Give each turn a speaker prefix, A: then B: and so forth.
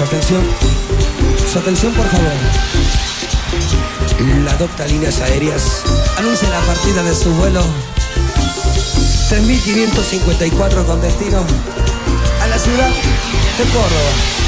A: Su atención por favor. La Docta Líneas Aéreas anuncia la partida de su vuelo 3554 con destino a la ciudad de Córdoba.